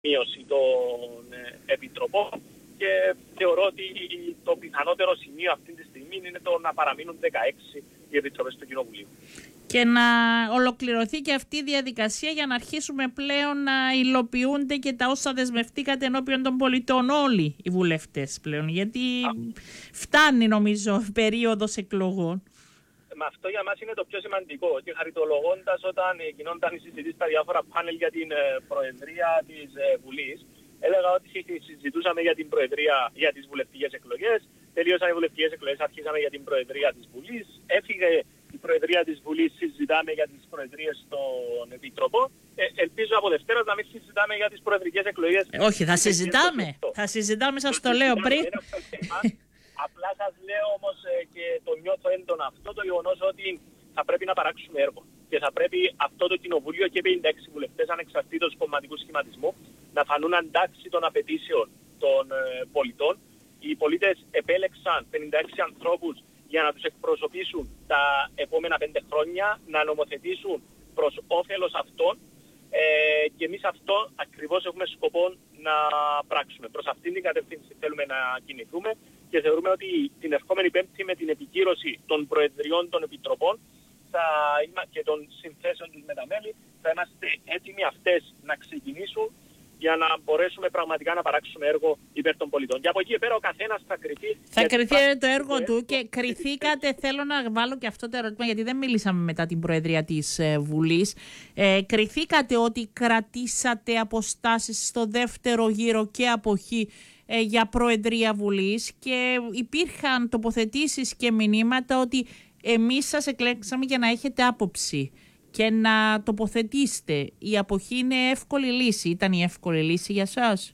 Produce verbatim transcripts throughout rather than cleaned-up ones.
μείωση των επιτροπών και θεωρώ ότι το πιθανότερο σημείο αυτή τη στιγμή είναι το να παραμείνουν δεκαέξι οι επιτροπές του Κοινοβουλίου. Και να ολοκληρωθεί και αυτή η διαδικασία για να αρχίσουμε πλέον να υλοποιούνται και τα όσα δεσμευτήκατε ενώπιον των πολιτών όλοι οι βουλευτές πλέον. Γιατί Α. φτάνει νομίζω περίοδος εκλογών. Με αυτό για μας είναι το πιο σημαντικό. Και χαριτολογώντας όταν γινόταν η συζήτηση στα διάφορα πάνελ για την Προεδρία της Βουλής, έλεγα ότι συζητούσαμε για την Προεδρία για τις βουλευτικές εκλογές, τελείωσαν οι βουλευτικές εκλογές, αρχίσαμε για την Προεδρία της Βουλής, έφυγε η Προεδρία της Βουλής, συζητάμε για τις Προεδρίες των Επιτροπών. Ε, ελπίζω από Δευτέρα να μην συζητάμε για τις προεδρικές εκλογές. Ε, όχι, θα συζητάμε. Θα συζητάμε, σας το λέω πριν. Απλά σας λέω όμως ε, και το νιώθω έντονα αυτό το γεγονός ότι θα πρέπει να παράξουμε έργο. Και θα πρέπει αυτό το Κοινοβούλιο και πενήντα έξι βουλευτές ανεξαρτήτως κομματικού σχηματισμού να φανούν αντάξει των απαιτήσεων των ε, πολιτών. Οι πολίτες επέλεξαν πενήντα έξι ανθρώπους για να τους εκπροσωπήσουν τα επόμενα πέντε χρόνια, να νομοθετήσουν προς όφελος αυτών ε, και εμείς αυτό ακριβώς έχουμε σκοπό να πράξουμε. Προς αυτήν την κατεύθυνση θέλουμε να κινηθούμε και θεωρούμε ότι την ερχόμενη Πέμπτη με την επικύρωση των Προεδριών των Επιτροπών θα είμα, και των συνθέσεων τους με τα μέλη θα είμαστε έτοιμοι αυτές να ξεκινήσουν για να μπορέσουμε πραγματικά να παράξουμε έργο υπέρ των πολιτών. Και από εκεί πέρα ο καθένας θα κριθεί. Θα κριθεί το έργο του έργο και κριθήκατε, θέλω να βάλω και αυτό το ερώτημα γιατί δεν μιλήσαμε μετά την Προεδρία της ε, Βουλής. Ε, κριθήκατε ότι κρατήσατε αποστάσεις στο δεύτερο γύρο και αποχή ε, για Προεδρία Βουλής και υπήρχαν τοποθετήσεις και μηνύματα ότι εμείς σας εκλέξαμε για να έχετε άποψη και να τοποθετήσετε. Η αποχή είναι εύκολη λύση. Ήταν η εύκολη λύση για σας?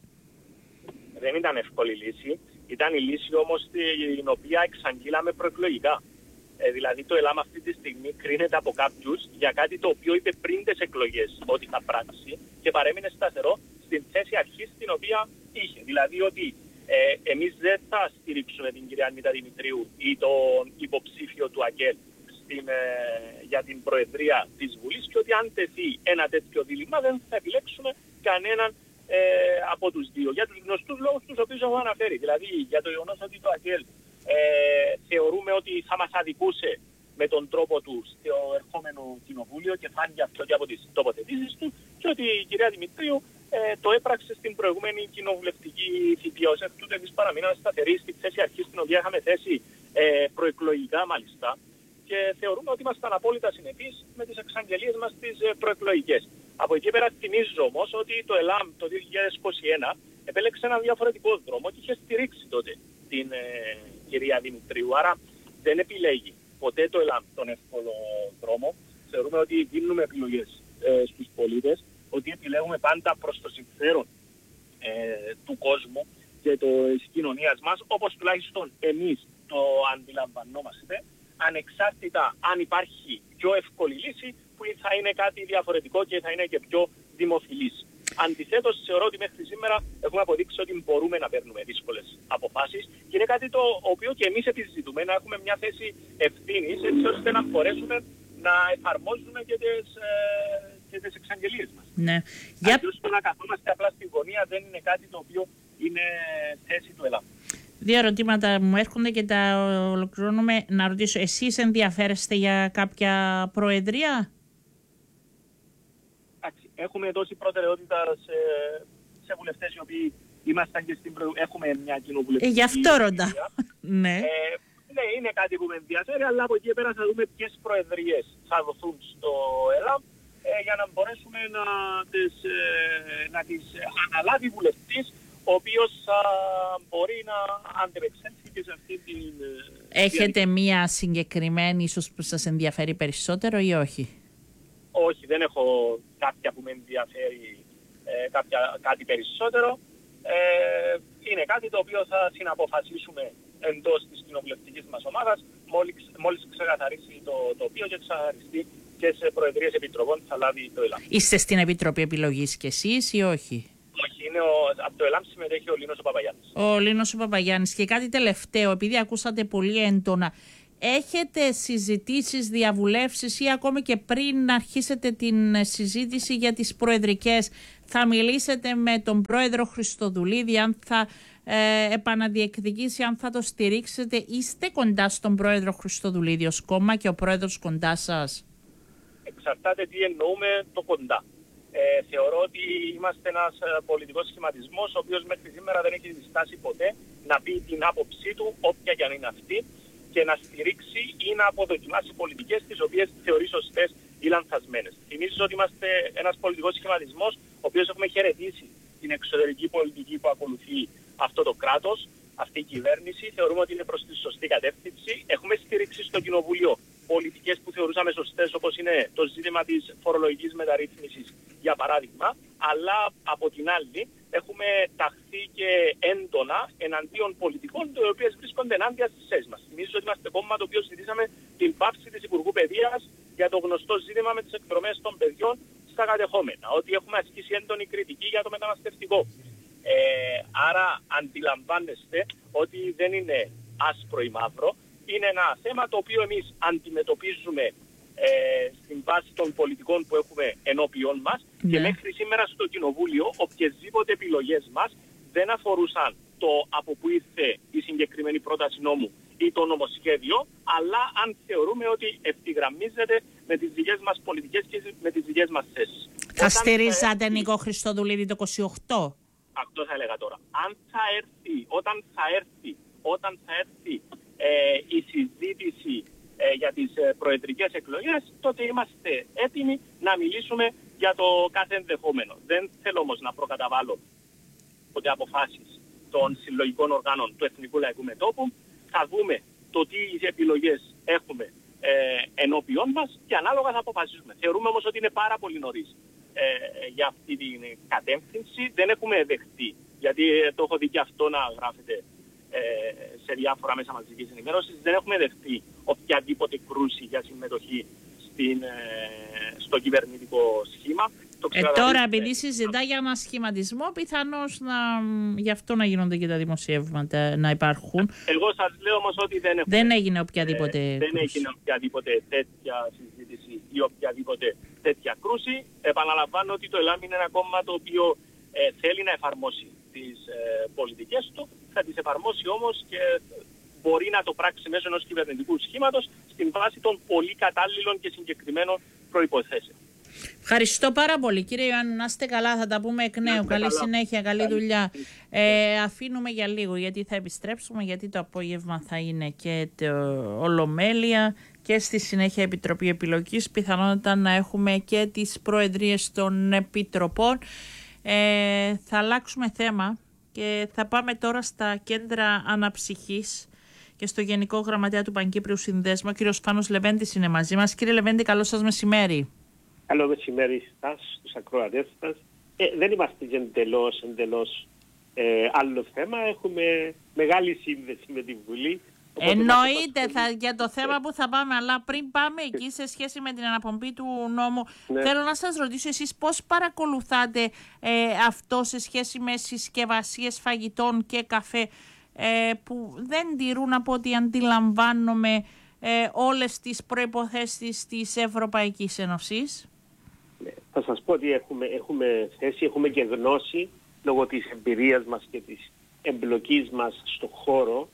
Δεν ήταν εύκολη λύση. Ήταν η λύση όμως την οποία εξαγγείλαμε προεκλογικά. Ε, δηλαδή το ΕΛΑΜ αυτή τη στιγμή κρίνεται από κάποιους για κάτι το οποίο είπε πριν τις εκλογές ότι θα πράξει και παρέμεινε σταθερό στην θέση αρχής την οποία είχε. Δηλαδή ότι ε, εμείς δεν θα στηρίξουμε την κυρία Ανίτα Δημητρίου ή τον υποψήφιο του ΑΚΕΛ Στην, ε, για την Προεδρία της Βουλής και ότι αν τεθεί ένα τέτοιο δίλημμα δεν θα επιλέξουμε κανέναν ε, από τους δύο. Για τους γνωστούς λόγους τους οποίους έχω αναφέρει. Δηλαδή για το γεγονός ότι το ΑΚΕΛ ε, θεωρούμε ότι θα μας αδικούσε με τον τρόπο του στο ερχόμενο κοινοβούλιο και φάνηκε αυτό και από τις τοποθετήσεις του και ότι η κυρία Δημητρίου ε, το έπραξε στην προηγούμενη κοινοβουλευτική θητεία. Ως εκ τούτου εμείς παραμείναμε σταθεροί στη θέση αρχής την οποία είχαμε θέσει ε, προεκλογικά μάλιστα. Και θεωρούμε ότι ήμασταν απόλυτα συνεπείς με τις εξαγγελίες μας τις προεκλογικές. Από εκεί πέρα θυμίζω όμως ότι το ΕΛΑΜ το δύο χιλιάδες είκοσι ένα επέλεξε ένα διαφορετικό δρόμο και είχε στηρίξει τότε την ε, κυρία Δημητρίου. Άρα δεν επιλέγει ποτέ το ΕΛΑΜ τον εύκολο δρόμο. Θεωρούμε ότι δίνουμε επιλογές ε, στους πολίτες, ότι επιλέγουμε πάντα προς το συμφέρον ε, του κόσμου και της κοινωνίας μας, όπως τουλάχιστον εμείς το αντιλαμβανόμαστε, ανεξάρτητα αν υπάρχει πιο εύκολη λύση που θα είναι κάτι διαφορετικό και θα είναι και πιο δημοφιλής. Αντιθέτως, θεωρώ ότι μέχρι σήμερα έχουμε αποδείξει ότι μπορούμε να παίρνουμε δύσκολες αποφάσεις και είναι κάτι το οποίο και εμείς επιζητούμε, να έχουμε μια θέση ευθύνης έτσι ώστε να μπορέσουμε να εφαρμόζουμε και τις, ε, και τις εξαγγελίες μας. Ναι. Αλλιώς το να καθόμαστε απλά στη γωνία δεν είναι κάτι το οποίο είναι θέση του ΕΛΑΜ. Δύο ερωτήματα μου έρχονται και τα ολοκληρώνουμε. Να ρωτήσω, εσείς ενδιαφέρεστε για κάποια προεδρία? Έχουμε δώσει προτεραιότητα σε, σε βουλευτές οι οποίοι ήμασταν και στην προ... έχουμε μια κοινοβουλευτική. Ε, γι' αυτό ρωτά. Ναι. Ε, ναι, είναι κάτι που με ενδιαφέρει, αλλά από εκεί πέρα θα δούμε ποιες προεδρίες θα δοθούν στο ΕΛΑΜ ε, για να μπορέσουμε να τις, ε, να τις αναλάβει βουλευτής ο οποίος θα μπορεί να αντεπεξέλθει και σε αυτή την... Έχετε μία συγκεκριμένη ίσως που σας ενδιαφέρει περισσότερο ή όχι? Όχι, δεν έχω κάποια που με ενδιαφέρει ε, κάποια, κάτι περισσότερο. Ε, είναι κάτι το οποίο θα συναποφασίσουμε εντός της κοινοβουλευτικής μας ομάδας μόλις, μόλις ξεκαθαρίσει το τοπίο και ξεκαθαριστεί και σε προεδρίες επιτροπών θα λάβει το ΕΛΑΜ. Είστε στην Επιτροπή Επιλογής κι εσείς ή όχι? Όχι, είναι ο, από το ΕΛΑΜ συμμετέχει ο Λίνος ο Παπαγιάννης. Ο Λίνος ο Παπαγιάννης. Και κάτι τελευταίο, επειδή ακούσατε πολύ έντονα έχετε συζητήσεις, διαβουλεύσεις ή ακόμη και πριν να αρχίσετε την συζήτηση για τις προεδρικές, θα μιλήσετε με τον πρόεδρο Χριστοδουλίδη, αν θα ε, επαναδιεκδικήσει, αν θα το στηρίξετε? Είστε κοντά στον πρόεδρο Χριστοδουλίδη ως κόμμα και ο πρόεδρος κοντά σας? Εξαρτάται τι εννοούμε το κοντά. Ε, θεωρώ ότι είμαστε ένας πολιτικός σχηματισμός ο οποίος μέχρι σήμερα δεν έχει διστάσει ποτέ να πει την άποψή του, όποια και αν είναι αυτή, και να στηρίξει ή να αποδοκιμάσει πολιτικές τις οποίες θεωρεί σωστές ή λανθασμένες. Θυμίζω ότι είμαστε ένας πολιτικός σχηματισμός ο οποίος έχουμε χαιρετήσει την εξωτερική πολιτική που ακολουθεί αυτό το κράτος, αυτή η κυβέρνηση. Θεωρούμε ότι είναι προς τη σωστή κατεύθυνση. Έχουμε στηρίξει στο Κοινοβούλιο πολιτικές που θεωρούσαμε σωστές, όπως είναι το ζήτημα της φορολογικής μεταρρύθμισης, για παράδειγμα, αλλά από την άλλη έχουμε ταχθεί και έντονα εναντίον πολιτικών οι οποίες βρίσκονται ενάντια στις θέσεις μας. Θυμίζω ότι είμαστε κόμμα το οποίο ζητήσαμε την πάυση της Υπουργού Παιδείας για το γνωστό ζήτημα με τις εκδρομές των παιδιών στα κατεχόμενα, ότι έχουμε ασκήσει έντονη κριτική για το μεταναστευτικό. Ε, άρα αντιλαμβάνεστε ότι δεν είναι άσπρο ή μαύρο, είναι ένα θέμα το οποίο εμείς αντιμετωπίζουμε ε, στην βάση των πολιτικών που έχουμε ενώπιον μας, ναι. Και μέχρι σήμερα στο Κοινοβούλιο οποιασδήποτε επιλογές μας δεν αφορούσαν το από που ήρθε η συγκεκριμένη πρόταση νόμου ή το νομοσχέδιο, αλλά αν θεωρούμε ότι ευθυγραμμίζεται με τις δικές μας πολιτικές και με τις δικές μας θέσεις. Θα στηρίζατε έρθει... Νίκο Χριστοδουλίδη το είκοσι οκτώ? Αυτό θα έλεγα τώρα. Αν θα έρθει, όταν θα έρθει, όταν θα έρθει ε, η συζήτηση ε, για τις ε, προεδρικές εκλογές, τότε είμαστε έτοιμοι να μιλήσουμε για το κάθε ενδεχόμενο. Δεν θέλω όμως να προκαταβάλω ότι αποφάσεις των συλλογικών οργάνων του Εθνικού Λαϊκού Μετώπου. Θα δούμε το τι επιλογές έχουμε ε, ενώπιόν μας και ανάλογα θα αποφασίσουμε. Θεωρούμε όμως ότι είναι πάρα πολύ νωρίς ε, για αυτή την κατεύθυνση. Δεν έχουμε δεχτεί, γιατί το έχω δει και αυτό να γράφεται ε, σε διάφορα μέσα μαζικής ενημέρωσης, δεν έχουμε δεχτεί οποιαδήποτε κρούση για συμμετοχή στην, ε, στο κυβερνητικό σχήμα. Ε, τώρα, επειδή συζητά για ένα σχηματισμό, πιθανώς να, γι' αυτό να γίνονται και τα δημοσιεύματα, να υπάρχουν. Εγώ σας λέω όμως ότι δεν, έχουμε, δεν έγινε οποιαδήποτε ε, δεν έγινε οποιαδήποτε τέτοια συζήτηση ή οποιαδήποτε τέτοια κρούση. Επαναλαμβάνω ότι το ΕΛΑΜ είναι ένα κόμμα το οποίο ε, θέλει να εφαρμόσει τις ε, πολιτικές του, θα τις εφαρμόσει όμως και μπορεί να το πράξει μέσω ενός κυβερνητικού σχήματος στην βάση των πολύ κατάλληλων και συγκεκριμένων προϋποθέσεων. Ευχαριστώ πάρα πολύ, κύριε Ιωάννου. Να είστε καλά, θα τα πούμε εκ νέου. Καλή καλά. συνέχεια, καλή, καλή δουλειά. Ε, αφήνουμε για λίγο, γιατί θα επιστρέψουμε, γιατί το απόγευμα θα είναι και το Ολομέλεια και στη συνέχεια Επιτροπή Επιλογής. Πιθανότητα να έχουμε και τις προεδρίες των επιτροπών. Ε, θα αλλάξουμε θέμα και θα πάμε τώρα στα κέντρα αναψυχής και στο Γενικό Γραμματέα του Πανκύπριου Συνδέσμου. Ο κύριος Φάνος Λεβέντης είναι μαζί μας. Κύριε Λεβέντη, καλό σας μεσημέρι. Καλό μεσημέρι σας, στους ακροατές σας. Ε, δεν είμαστε και εντελώς, εντελώς ε, άλλο θέμα. Έχουμε μεγάλη σύνδεση με τη Βουλή. Εννοείται θα, για το θέμα που θα πάμε, αλλά πριν πάμε εκεί σε σχέση με την αναπομπή του νόμου, ναι. Θέλω να σας ρωτήσω εσείς πώς παρακολουθάτε ε, αυτό σε σχέση με συσκευασίες φαγητών και καφέ ε, που δεν τηρούν, από ό,τι αντιλαμβάνομαι, ε, όλες τις προϋποθέσεις της Ευρωπαϊκής Ένωσης. Ναι, θα σας πω ότι έχουμε, έχουμε θέση, έχουμε και γνώση λόγω της εμπειρίας μας και της εμπλοκής μας στο χώρο.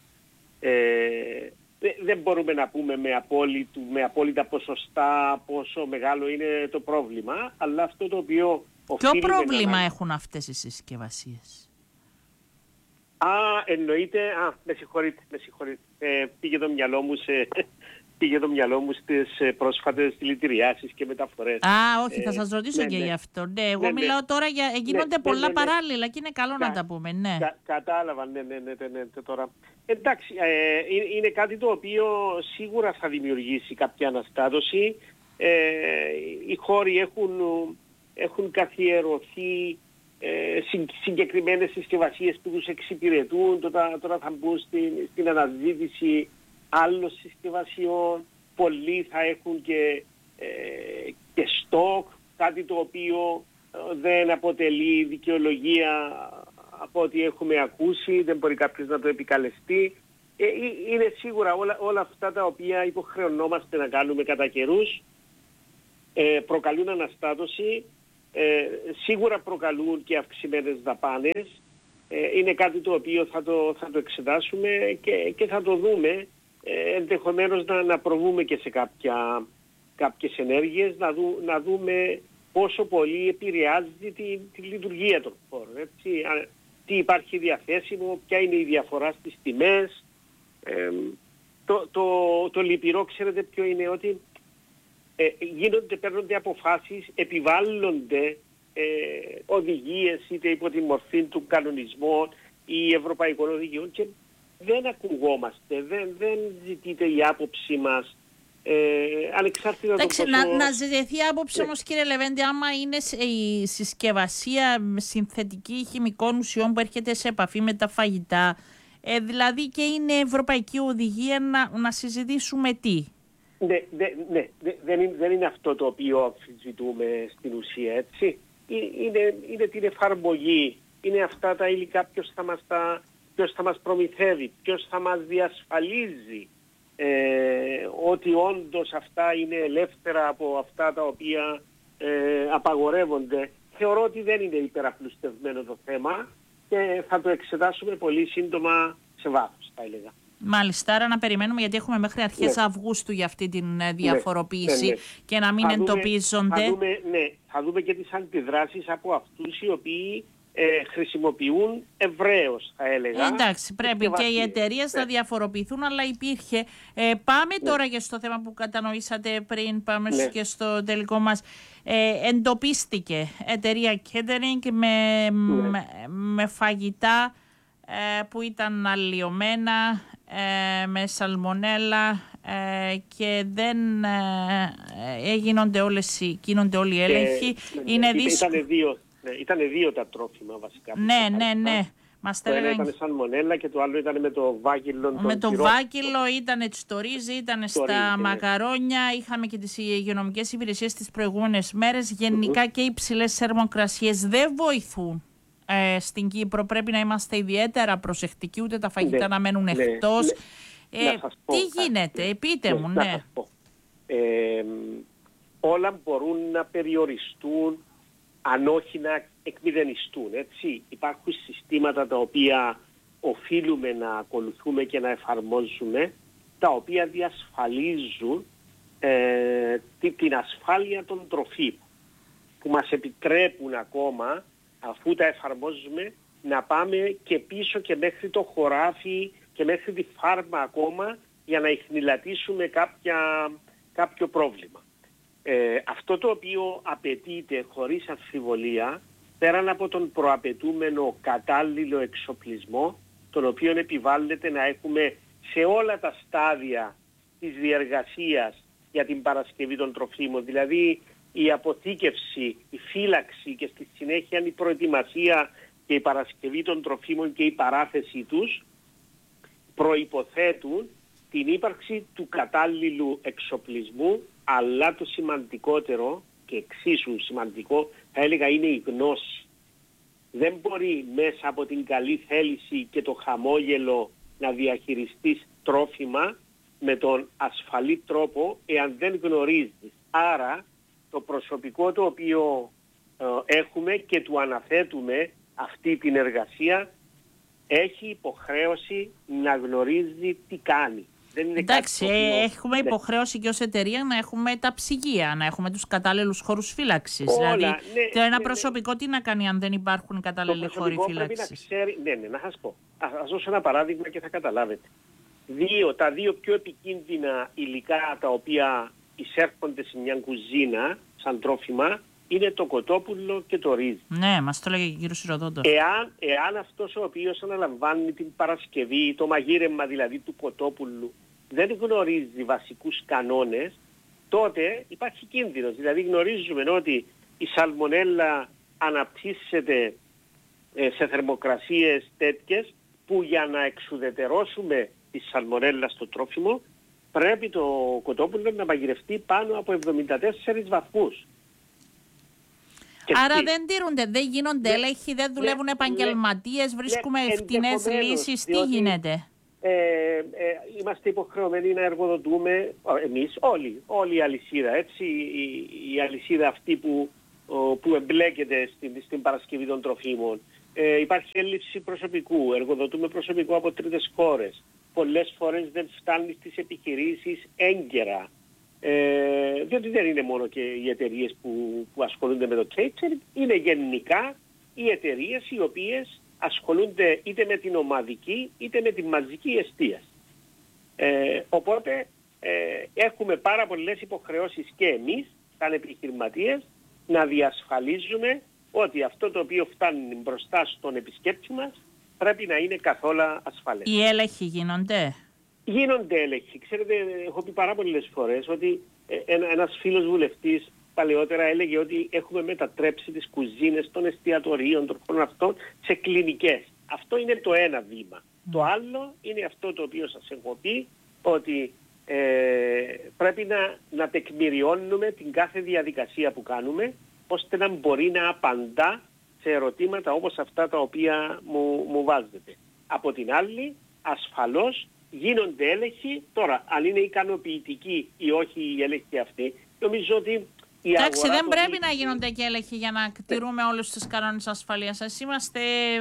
Ε, δεν μπορούμε να πούμε με, απόλυτο, με απόλυτα ποσοστά πόσο μεγάλο είναι το πρόβλημα, αλλά αυτό το οποίο... Ποιο πρόβλημα να... έχουν αυτές οι συσκευασίες? Α, εννοείται... Α, με συγχωρείτε, με συγχωρείτε. Ε, πήγε το μυαλό μου σε... Πήγε το μυαλό μου στις πρόσφατες δηλητηριάσεις και μεταφορές. Α, όχι, ε, θα σας ρωτήσω ναι, και ναι. γι' αυτό. Ναι, εγώ ναι, μιλάω ναι. τώρα για... Γίνονται ναι, πολλά ναι, ναι, παράλληλα και είναι καλό κα, να τα πούμε, ναι. Κα, κατάλαβα, ναι, ναι, ναι, ναι, ναι, τώρα. Εντάξει, ε, είναι, είναι κάτι το οποίο σίγουρα θα δημιουργήσει κάποια αναστάτωση. Ε, οι χώροι έχουν, έχουν καθιερωθεί ε, συ, συγκεκριμένες συσκευασίες που τους εξυπηρετούν. Τώρα, τώρα θα μπουν στην, στην αναζήτηση άλλων συσκευασιών. Πολλοί θα έχουν και, ε, και στόκ, κάτι το οποίο δεν αποτελεί δικαιολογία από ό,τι έχουμε ακούσει, δεν μπορεί κάποιος να το επικαλεστεί. Ε, είναι σίγουρα όλα, όλα αυτά τα οποία υποχρεωνόμαστε να κάνουμε κατά καιρούς ε, προκαλούν αναστάτωση, ε, σίγουρα προκαλούν και αυξημένες δαπάνες. Ε, είναι κάτι το οποίο θα το, θα το εξετάσουμε και, και θα το δούμε, ε, ενδεχομένως να, να προβούμε και σε κάποια, κάποιες ενέργειες, να, δου, να δούμε πόσο πολύ επηρεάζει τη, τη λειτουργία των χώρων. Έτσι. Τι υπάρχει διαθέσιμο, ποια είναι η διαφορά στις τιμές. Ε, το, το, το λυπηρό, ξέρετε ποιο είναι, ότι ε, γίνονται, παίρνονται αποφάσεις, επιβάλλονται ε, οδηγίες είτε υπό τη μορφή του κανονισμού ή ευρωπαϊκών οδηγιών και δεν ακουγόμαστε, δεν, δεν ζητείται η άποψή μας. Ε, ανεξάρτητα το πόσο... να, να ζητηθεί άποψη ναι. όμως, κύριε Λεβέντη, άμα είναι η συσκευασία συνθετική χημικών ουσιών που έρχεται σε επαφή με τα φαγητά, ε, δηλαδή και είναι ευρωπαϊκή οδηγία, να, να συζητήσουμε τι. Ναι, ναι, ναι, δεν, είναι, δεν είναι αυτό το οποίο αμφισβητούμε στην ουσία, έτσι. Είναι, είναι την εφαρμογή, είναι αυτά τα υλικά, ποιος θα μας, τα, ποιος θα μας προμηθεύει, ποιος θα μας διασφαλίζει Ε, ότι όντως αυτά είναι ελεύθερα από αυτά τα οποία ε, απαγορεύονται. Θεωρώ ότι δεν είναι υπεραπλουστευμένο το θέμα και θα το εξετάσουμε πολύ σύντομα σε βάθος, θα έλεγα. Μάλιστα, άρα να περιμένουμε, γιατί έχουμε μέχρι αρχές ναι. Αυγούστου για αυτή τη διαφοροποίηση ναι, ναι, ναι. και να μην θα εντοπίζονται. Δούμε, θα, δούμε, ναι, θα δούμε και τις αντιδράσεις από αυτούς οι οποίοι Ε, χρησιμοποιούν ευρέως, θα έλεγα. Εντάξει, πρέπει και οι εταιρείες ναι. να διαφοροποιηθούν, αλλά υπήρχε. Ε, πάμε ναι. τώρα και στο θέμα που κατανοήσατε πριν, πάμε ναι. και στο τελικό μας. Ε, εντοπίστηκε εταιρεία catering με, ναι. με, με φαγητά ε, που ήταν αλλοιωμένα, ε, με σαλμονέλα ε, και δεν ε, ε, γίνονται όλες, γίνονται όλοι οι έλεγχοι. Ε, Είναι ναι, δύσκολο. Ήτανε δύο. Ναι, ήταν δύο τα τρόφιμα βασικά. Ναι, ναι, ναι. Μας το ένα έλεγαν... ήταν σαλμονέλα και το άλλο ήταν με το βάγγυλο. Με το βάγγυλο, ήταν στο ρύζι, ήταν στα ρύζι, μακαρόνια. Ναι. Είχαμε και τις υγειονομικές υπηρεσίες τις προηγούμενες μέρες. Γενικά mm-hmm. και οι υψηλές θερμοκρασίες δεν βοηθούν ε, στην Κύπρο. Πρέπει να είμαστε ιδιαίτερα προσεκτικοί, ούτε τα φαγητά ναι, να μένουν ναι, εκτός. Ναι. Ε, πω, τι γίνεται, ναι, πείτε ναι, μου, ναι. ναι. Ε, όλα μπορούν να περιοριστούν, αν όχι να εκμηδενιστούν, έτσι. Υπάρχουν συστήματα τα οποία οφείλουμε να ακολουθούμε και να εφαρμόζουμε, τα οποία διασφαλίζουν ε, την ασφάλεια των τροφίμων, που μας επιτρέπουν ακόμα, αφού τα εφαρμόζουμε, να πάμε και πίσω και μέχρι το χωράφι και μέχρι τη φάρμα ακόμα, για να ιχνηλατήσουμε κάποια, κάποιο πρόβλημα. Ε, αυτό το οποίο απαιτείται χωρίς αμφιβολία, πέραν από τον προαπαιτούμενο κατάλληλο εξοπλισμό, τον οποίο επιβάλλεται να έχουμε σε όλα τα στάδια της διεργασίας για την παρασκευή των τροφίμων, δηλαδή η αποθήκευση, η φύλαξη και στη συνέχεια η προετοιμασία και η παρασκευή των τροφίμων και η παράθεσή τους, προϋποθέτουν την ύπαρξη του κατάλληλου εξοπλισμού, αλλά το σημαντικότερο και εξίσου σημαντικό θα έλεγα είναι η γνώση. Δεν μπορεί μέσα από την καλή θέληση και το χαμόγελο να διαχειριστείς τρόφιμα με τον ασφαλή τρόπο εάν δεν γνωρίζεις. Άρα το προσωπικό το οποίο ε, έχουμε και του αναθέτουμε αυτή την εργασία έχει υποχρέωση να γνωρίζει τι κάνει. Δεν είναι Εντάξει, κάτι οποίο... έχουμε υποχρέωση και ως εταιρεία να έχουμε τα ψυγεία, να έχουμε τους κατάλληλους χώρους φύλαξης. Όλα, δηλαδή, ναι, το ένα ναι, προσωπικό ναι. τι να κάνει αν δεν υπάρχουν κατάλληλοι χώροι φύλαξης. Ξέρει... Ναι, ναι, να σας πω. Ας δώσω ένα παράδειγμα και θα καταλάβετε. Δύο, τα δύο πιο επικίνδυνα υλικά τα οποία εισέρχονται σε μια κουζίνα σαν τρόφιμα είναι το κοτόπουλο και το ρύζι. Ναι, μας το έλεγε και ο κύριος Ηροδότος. Εάν, εάν αυτός ο οποίος αναλαμβάνει την παρασκευή, το μαγείρεμα δηλαδή του κοτόπουλου, δεν γνωρίζει βασικούς κανόνες, τότε υπάρχει κίνδυνος. Δηλαδή γνωρίζουμε ότι η σαλμονέλα αναπτύσσεται ε, σε θερμοκρασίες τέτοιες που για να εξουδετερώσουμε τη σαλμονέλα στο τρόφιμο πρέπει το κοτόπουλο να μαγειρευτεί πάνω από εβδομήντα τέσσερις βαθμούς. Άρα δεν τηρούνται, δεν γίνονται έλεγχοι, δεν δουλεύουν επαγγελματίες, βρίσκουμε φτηνές λύσεις, τι γίνεται. ε, ε, είμαστε υποχρεωμένοι να εργοδοτούμε εμείς όλοι, όλη η αλυσίδα, έτσι, η, η αλυσίδα αυτή που, που εμπλέκεται στην, στην παρασκευή των τροφίμων. Ε, υπάρχει έλλειψη προσωπικού, εργοδοτούμε προσωπικό από τρίτες χώρες. Πολλές φορές δεν φτάνει στις επιχειρήσεις έγκαιρα. Ε, διότι δεν είναι μόνο και οι εταιρείες που, που ασχολούνται με το catering, είναι γενικά οι εταιρείες οι οποίες ασχολούνται είτε με την ομαδική είτε με τη μαζική εστίαση. Ε, οπότε ε, έχουμε πάρα πολλές υποχρεώσεις και εμείς, σαν επιχειρηματίες, να διασφαλίζουμε ότι αυτό το οποίο φτάνει μπροστά στον επισκέπτη μας πρέπει να είναι καθόλου ασφαλές. Οι έλεγχοι γίνονται. Γίνονται έλεγχοι. Ξέρετε, έχω πει πάρα πολλές φορές ότι ένα, ένας φίλος βουλευτής παλαιότερα έλεγε ότι έχουμε μετατρέψει τις κουζίνες των εστιατορίων, των χώρων αυτών, σε κλινικές. Αυτό είναι το ένα βήμα. Mm. Το άλλο είναι αυτό το οποίο σας έχω πει, ότι ε, πρέπει να, να τεκμηριώνουμε την κάθε διαδικασία που κάνουμε, ώστε να μπορεί να απαντά σε ερωτήματα όπως αυτά τα οποία μου, μου βάζετε. Από την άλλη, ασφαλώς γίνονται έλεγχοι. Τώρα, αν είναι ικανοποιητικοί ή όχι οι έλεγχοι αυτοί, νομίζω ότι η εντάξει, αγορά... δεν πρέπει δει... να γίνονται και έλεγχοι για να κτηρούμε όλους τους κανόνες ασφαλείας. Ας είμαστε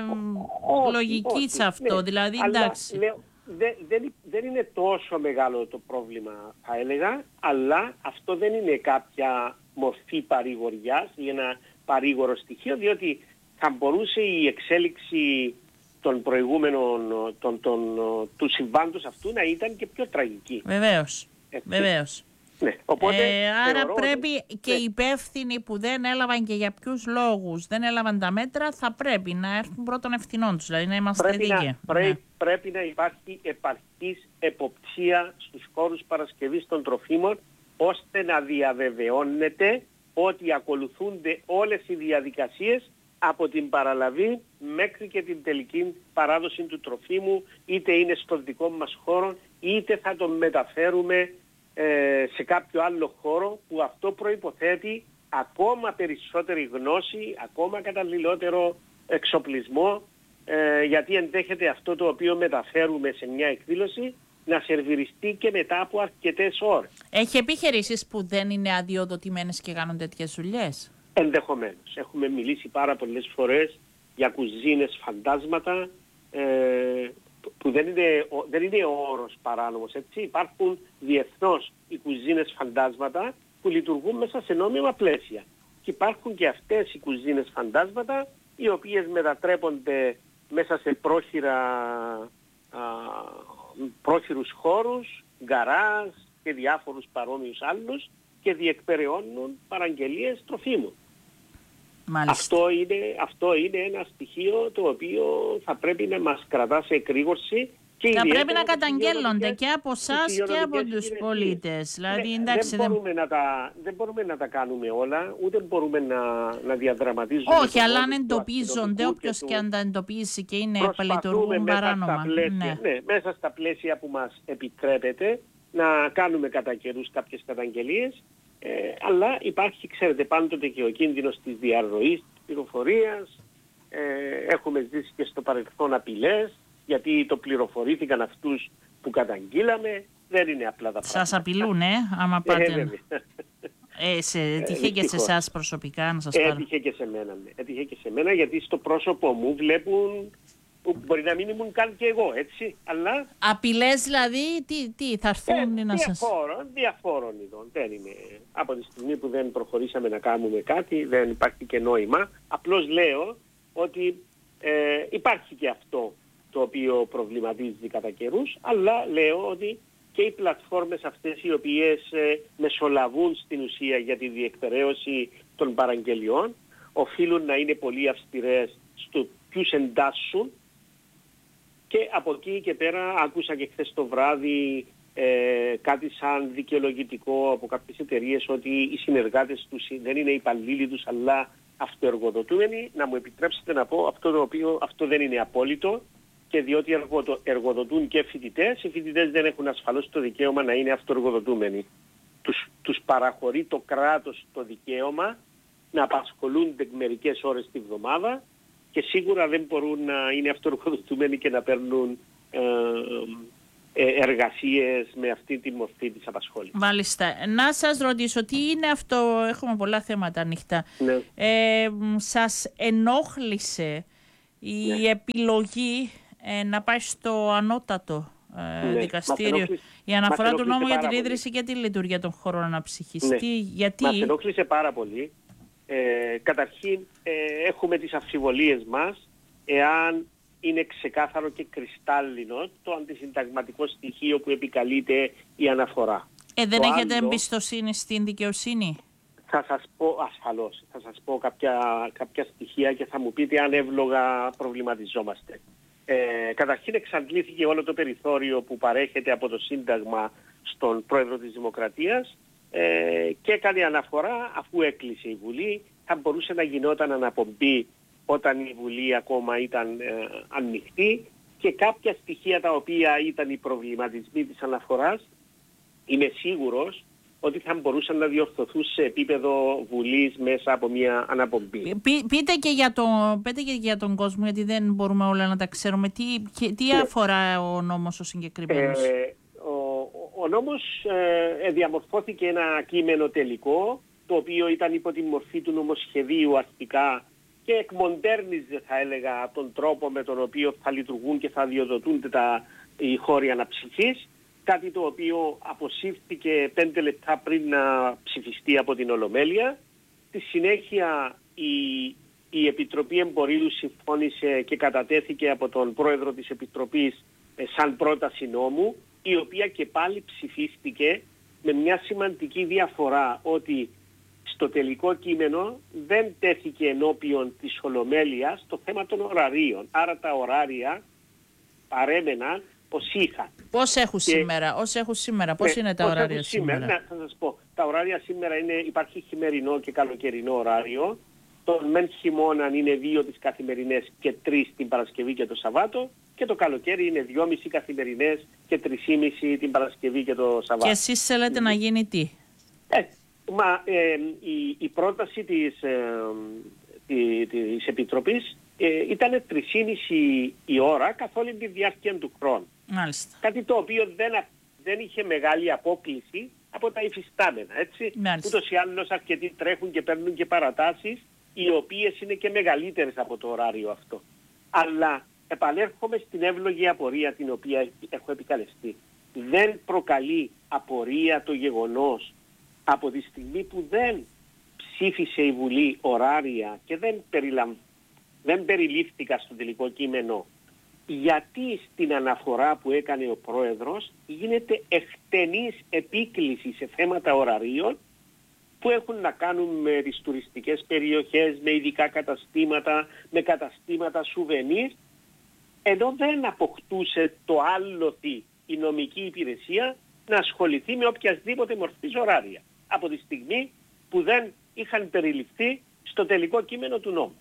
όχι, λογικοί σε αυτό. Ναι. Δηλαδή, αλλά, εντάξει. Λέω, δεν, δεν, δεν είναι τόσο μεγάλο το πρόβλημα, θα έλεγα, αλλά αυτό δεν είναι κάποια μορφή παρηγοριάς ή ένα παρήγορο στοιχείο, διότι θα μπορούσε η εξέλιξη των προηγούμενων των, των, του συμβάντος αυτού να ήταν και πιο τραγική. Βεβαίως. Βεβαίως. Ναι, οπότε ε, άρα πρέπει ότι... και οι υπεύθυνοι που δεν έλαβαν και για ποιους λόγους δεν έλαβαν τα μέτρα, θα πρέπει να έρθουν πρώτων ευθυνών τους, δηλαδή να είμαστε πρέπει δίκαιοι. Να, πρέ, ναι. Πρέπει να υπάρχει επαρκής εποπτεία στους χώρους παρασκευής των τροφίμων, ώστε να διαβεβαιώνεται ότι ακολουθούνται όλες οι διαδικασίες από την παραλαβή μέχρι και την τελική παράδοση του τροφίμου, είτε είναι στον δικό μας χώρο, είτε θα τον μεταφέρουμε ε, σε κάποιο άλλο χώρο, που αυτό προϋποθέτει ακόμα περισσότερη γνώση, ακόμα καταλληλότερο εξοπλισμό, ε, γιατί ενδέχεται αυτό το οποίο μεταφέρουμε σε μια εκδήλωση να σερβιριστεί και μετά από αρκετές ώρες. Έχει επιχειρήσεις που δεν είναι αδειοδοτημένες και κάνουν τέτοιες δουλειές? Ενδεχομένως. Έχουμε μιλήσει πάρα πολλές φορές για κουζίνες φαντάσματα, ε, που δεν είναι, δεν είναι ο όρος παράνομος, έτσι. Υπάρχουν διεθνώς οι κουζίνες φαντάσματα που λειτουργούν μέσα σε νόμιμα πλαίσια. Και υπάρχουν και αυτές οι κουζίνες φαντάσματα οι οποίες μετατρέπονται μέσα σε πρόχειρα, α, πρόχειρους χώρους, γκαράζ και διάφορους παρόμοιους άλλους και διεκπεραιώνουν παραγγελίες τροφίμων. Αυτό είναι, αυτό είναι ένα στοιχείο το οποίο θα πρέπει να μας κρατά σε εκρήγορση. Και θα πρέπει να καταγγέλλονται και από εσάς και από τους πολίτες. Δηλαδή, ναι, εντάξει, δεν, μπορούμε να τα, δεν μπορούμε να τα κάνουμε όλα, ούτε μπορούμε να, να διαδραματίζουμε... Όχι, αλλά αν εντοπίζονται, όποιος και αν τα εντοπίσει και είναι παλιτουργούν παράνομα. Ναι. Ναι, μέσα στα πλαίσια που μας επιτρέπεται να κάνουμε κατά καιρούς κάποιες καταγγελίες, ε, αλλά υπάρχει, ξέρετε, πάντοτε και ο κίνδυνος της διαρροής της πληροφορίας. Ε, έχουμε ζήσει και στο παρελθόν απειλές, γιατί το πληροφορήθηκαν αυτούς που καταγγείλαμε. Δεν είναι απλά τα πράγματα. Σας απειλούν, ε, άμα πάτε... Ε, σε, έτυχε ε, και σε εσάς προσωπικά να σας πάρω? Έτυχε και σε μένα, ναι. Έτυχε και σε μένα, γιατί στο πρόσωπο μου βλέπουν, που μπορεί να μην ήμουν καν και εγώ, έτσι, αλλά... Απειλές δηλαδή, τι, τι θα έρθουν ε, να σας... Διαφόρων, διαφόρων ειδών. Δεν είναι... Από τη στιγμή που δεν προχωρήσαμε να κάνουμε κάτι, δεν υπάρχει και νόημα. Απλώς λέω ότι ε, υπάρχει και αυτό το οποίο προβληματίζει κατά καιρούς, αλλά λέω ότι και οι πλατφόρμες αυτές οι οποίες ε, μεσολαβούν στην ουσία για τη διεκπεραίωση των παραγγελιών οφείλουν να είναι πολύ αυστηρές στο ποιους εντάσσουν, και από εκεί και πέρα άκουσα και χθες το βράδυ ε, κάτι σαν δικαιολογητικό από κάποιες εταιρείες ότι οι συνεργάτες τους δεν είναι υπαλλήλοι τους αλλά αυτοεργοδοτούμενοι. Να μου επιτρέψετε να πω αυτό το οποίο αυτό δεν είναι απόλυτο, και διότι εργοδοτούν και φοιτητές, οι φοιτητές δεν έχουν ασφαλώς το δικαίωμα να είναι αυτοεργοδοτούμενοι. Τους, τους παραχωρεί το κράτος το δικαίωμα να απασχολούνται μερικές ώρες τη βδομάδα και σίγουρα δεν μπορούν να είναι αυτοεργοδοτούμενοι και να παίρνουν ε, εργασίες με αυτή τη μορφή της απασχόλησης. Μάλιστα. Να σας ρωτήσω, τι είναι αυτό, έχουμε πολλά θέματα ανοιχτά. Ναι. Ε, σας ενόχλησε η Ναι. επιλογή ε, να πάει στο ανώτατο ε, Ναι. δικαστήριο, η αναφορά του νόμου για την ίδρυση και τη λειτουργία των χωρών αναψυχής? Ναι. Τι, γιατί? Μας ενόχλησε πάρα πολύ. Ε, καταρχήν ε, έχουμε τις αμφιβολίες μας εάν είναι ξεκάθαρο και κρυστάλλινο το αντισυνταγματικό στοιχείο που επικαλείται η αναφορά. Ε, δεν το έχετε άλλο, εμπιστοσύνη στην δικαιοσύνη? Θα σας πω ασφαλώς, θα σας πω κάποια, κάποια στοιχεία και θα μου πείτε αν εύλογα προβληματιζόμαστε. Ε, καταρχήν εξαντλήθηκε όλο το περιθώριο που παρέχεται από το Σύνταγμα στον Πρόεδρο της Δημοκρατίας ε, και έκανε αναφορά, αφού έκλεισε η Βουλή, θα μπορούσε να γινόταν αναπομπή όταν η Βουλή ακόμα ήταν ε, ανοιχτή, και κάποια στοιχεία τα οποία ήταν οι προβληματισμοί της αναφοράς είμαι σίγουρος ότι θα μπορούσαν να διορθωθούν σε επίπεδο Βουλής μέσα από μια αναπομπή. Πεί, πείτε, και για το, πείτε και για τον κόσμο, γιατί δεν μπορούμε όλα να τα ξέρουμε. Τι, και, τι αφορά ο νόμος ο συγκεκριμένος? Ε, ο, ο νόμος ε, διαμορφώθηκε ένα κείμενο τελικό, το οποίο ήταν υπό τη μορφή του νομοσχεδίου αρχικά και εκμοντέρνιζε, θα έλεγα, τον τρόπο με τον οποίο θα λειτουργούν και θα διοδοτούνται τα, οι χώροι αναψυχής. Κάτι το οποίο αποσύρθηκε πέντε λεπτά πριν να ψηφιστεί από την Ολομέλεια. Στη συνέχεια η, η Επιτροπή Εμπορίου συμφώνησε και κατατέθηκε από τον Πρόεδρο της Επιτροπής ε, σαν πρόταση νόμου, η οποία και πάλι ψηφίστηκε με μια σημαντική διαφορά, ότι στο τελικό κείμενο δεν τέθηκε ενώπιον της Ολομέλειας το θέμα των ωραρίων. Άρα τα ωράρια παρέμεναν ως είχαν. Πώς έχουν και... σήμερα, όσοι έχουν σήμερα, πώς ναι, είναι τα ωράρια σήμερα? σήμερα. Ναι, θα σας πω. Τα ωράρια σήμερα είναι, υπάρχει χειμερινό και καλοκαιρινό ωράριο. Το μεν χειμώνα είναι δύο τις καθημερινές και τρεις την Παρασκευή και το Σαββάτο. Και το καλοκαίρι είναι δυόμιση καθημερινές και τρισήμιση την Παρασκευή και το Σαββάτο. Και εσείς θέλετε mm. να γίνει τι? Ε, μα, ε, η, η πρόταση της, ε, τη, της Επιτροπής ε, ήταν τρισήμιση η ώρα καθ' όλη τη διάρκεια του χρόνου. Μάλιστα. Κάτι το οποίο δεν, δεν είχε μεγάλη απόκληση από τα υφιστάμενα, έτσι. Μάλιστα. Ούτως ή άλλως αρκετοί τρέχουν και παίρνουν και παρατάσεις, οι οποίες είναι και μεγαλύτερες από το ωράριο αυτό. Αλλά επανέρχομαι στην εύλογη απορία την οποία έχω επικαλεστεί. Δεν προκαλεί απορία το γεγονός από τη στιγμή που δεν ψήφισε η Βουλή ωράρια και δεν, περιλαμ... δεν περιλήφθηκα στο τελικό κείμενο, γιατί στην αναφορά που έκανε ο Πρόεδρος γίνεται εκτενής επίκληση σε θέματα ωραρίων που έχουν να κάνουν με τις τουριστικές περιοχές, με ειδικά καταστήματα, με καταστήματα σουβενίρ, ενώ δεν αποκτούσε το άλοθη η νομική υπηρεσία να ασχοληθεί με οποιασδήποτε μορφής ωράρια, από τη στιγμή που δεν είχαν περιληφθεί στο τελικό κείμενο του νόμου.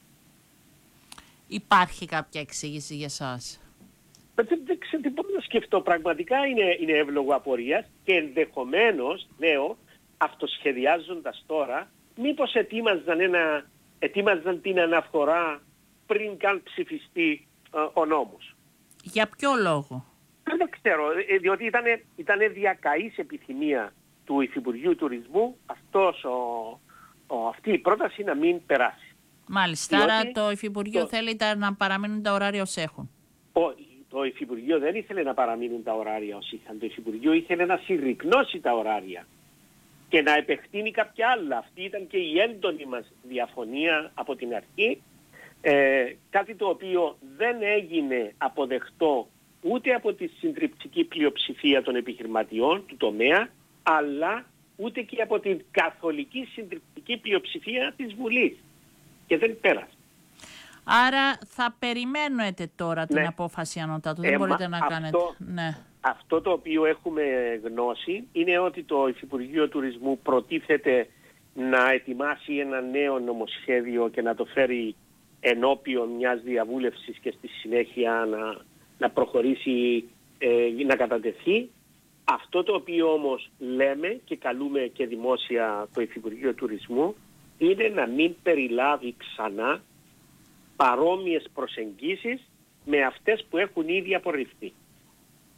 Υπάρχει κάποια εξήγηση για σας? Δεν, δεν ξέρω τι μπορώ να σκεφτώ. Πραγματικά είναι, είναι εύλογο απορίας και ενδεχομένως, λέω, αυτοσχεδιάζοντας τώρα, μήπως ετοίμαζαν, ένα, ετοίμαζαν την αναφορά πριν καν ψηφιστεί ε, ο νόμος. Για ποιο λόγο? Δεν ξέρω, ε, διότι ήταν, ήταν διακαής επιθυμία του Υφυπουργείου Τουρισμού αυτός, ο, ο, αυτή η πρόταση να μην περάσει. Μάλιστα, διότι άρα το Υφυπουργείο το, θέλει τα, να παραμείνουν τα ωράρια ως έχουν. Ο, το Υφυπουργείο δεν ήθελε να παραμείνουν τα ωράρια ως είχαν. Το Υφυπουργείο ήθελε να συρρυκνώσει τα ωράρια και να επεκτείνει κάποια άλλα. Αυτή ήταν και η έντονη μας διαφωνία από την αρχή. Ε, κάτι το οποίο δεν έγινε αποδεκτό ούτε από τη συντριπτική πλειοψηφία των επιχειρηματιών του τομέα, αλλά ούτε και από την καθολική συντριπτική πλειοψηφία της Βουλής. Και δεν πέρασε. Άρα θα περιμένετε τώρα την ναι. απόφαση ανώτατου. Ε, δεν μπορείτε να αυτό, κάνετε. Ναι. Αυτό το οποίο έχουμε γνώση είναι ότι το Υφυπουργείο Τουρισμού προτίθεται να ετοιμάσει ένα νέο νομοσχέδιο και να το φέρει ενώπιον μιας διαβούλευσης και στη συνέχεια να, να προχωρήσει, ε, να κατατεθεί. Αυτό το οποίο όμως λέμε και καλούμε και δημόσια το Υφυπουργείο Τουρισμού είναι να μην περιλάβει ξανά παρόμοιες προσεγγίσεις με αυτές που έχουν ήδη απορριφθεί.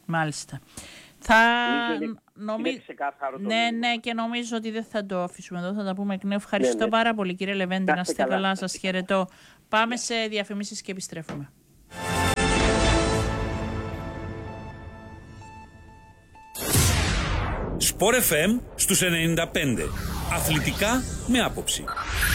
Μάλιστα. Θα... Είναι, νομι... είναι ξεκάθαρο το ναι, μήνυμα. ναι, και νομίζω ότι δεν θα το αφήσουμε εδώ, θα τα πούμε εκ νέου. Ευχαριστώ ναι, ναι. πάρα πολύ, κύριε Λεβέντη, να είστε καλά, καλά. Σας χαιρετώ. Πάμε σε διαφημίσεις και επιστρέφουμε. Σπορ εφ εμ στους ενενήντα πέντε. Αθλητικά με άποψη.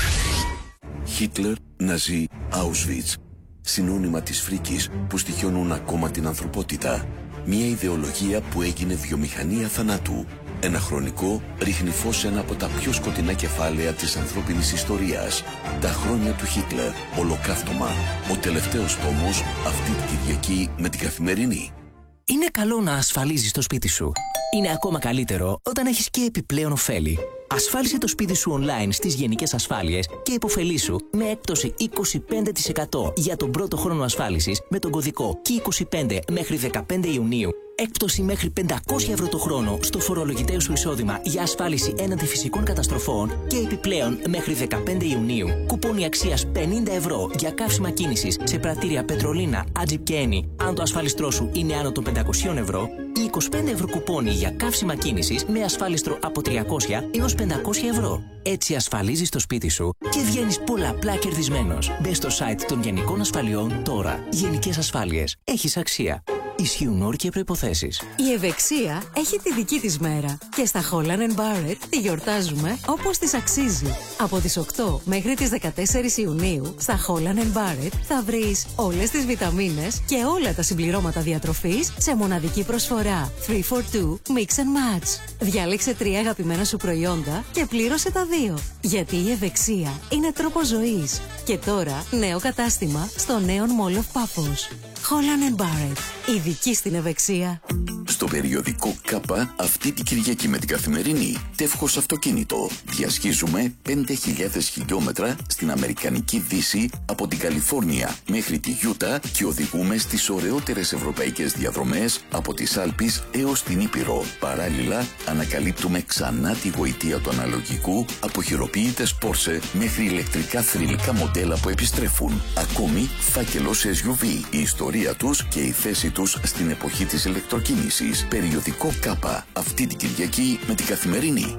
Χίτλερ, Ναζί, Auschwitz. Συνώνυμα της φρίκης που στοιχιώνουν ακόμα την ανθρωπότητα. Μια ιδεολογία που έγινε βιομηχανία θανάτου. Ένα χρονικό ρίχνει φως σε ένα από τα πιο σκοτεινά κεφάλαια της ανθρώπινης ιστορίας. Τα χρόνια του Χίτλερ, ολοκαύτωμα. Ο τελευταίος τόμος αυτή την Κυριακή με την Καθημερινή. Είναι καλό να ασφαλίζεις το σπίτι σου. Είναι ακόμα καλύτερο όταν έχεις και επιπλέον ωφέλη. Ασφάλισε το σπίτι σου online στις Γενικές Ασφάλειες και υποφελήσου με έκπτωση είκοσι πέντε τοις εκατό για τον πρώτο χρόνο ασφάλισης με τον κωδικό κέι είκοσι πέντε μέχρι δεκαπέντε Ιουνίου. Έκπτωση μέχρι πεντακόσια ευρώ το χρόνο στο φορολογητέο σου εισόδημα για ασφάλιση έναντι φυσικών καταστροφών και επιπλέον μέχρι δεκαπέντε Ιουνίου. Κουπόνι αξίας πενήντα ευρώ για καύσιμα κίνησης σε πρατήρια Πετρολίνα, Άτζιπ και Ένι, αν το ασφάλιστρό σου είναι άνω των πεντακόσια ευρώ, ή είκοσι πέντε ευρώ κουπόνι για καύσιμα κίνησης με ασφάλιστρο από τριακόσια έως πεντακόσια ευρώ. Έτσι ασφαλίζεις το σπίτι σου και βγαίνεις πολλαπλά κερδισμένος. Μπες στο site των Γενικών Ασφαλιών τώρα. Γενικές Ασφάλειες. Έχεις αξία. Ισχύουν όροι και προϋποθέσεις. Η ευεξία έχει τη δική της μέρα και στα Holland and Barrett τη γιορτάζουμε όπως της αξίζει. Από τις οκτώ μέχρι τις δεκατέσσερις Ιουνίου στα Holland and Barrett θα βρεις όλες τις βιταμίνες και όλα τα συμπληρώματα διατροφής σε μοναδική προσφορά τρία φορ δύο Mix and Match. Διάλεξε τρία αγαπημένα σου προϊόντα και πλήρωσε τα δύο. Γιατί η ευεξία είναι τρόπος ζωής. Και τώρα νέο κατάστημα στο νέο Mall of Paphos. Holland and Barrett. Ειδική στην ευεξία. Στο περιοδικό ΚΑΠΑ αυτή την Κυριακή με την Καθημερινή. Τεύχος αυτοκίνητο. Διασχίζουμε πέντε χιλιάδες χιλιόμετρα στην Αμερικανική Δύση από την Καλιφόρνια μέχρι τη Γιούτα και οδηγούμε στις ωραιότερες ευρωπαϊκές διαδρομές από τις Άλπεις έως την Ήπειρο. Παράλληλα, ανακαλύπτουμε ξανά τη γοητεία του αναλογικού από χειροποίητες Porsche μέχρι ηλεκτρικά θρυλικά μοντέλα που επιστρέφουν. Ακόμη, φάκελος ες γιου βι. Η ιστορία τους και η θέση τους στην εποχή της ηλεκτροκίνησης. Περιοδικό ΚΑΠΑ αυτή την Κυριακή με την Καθημερινή.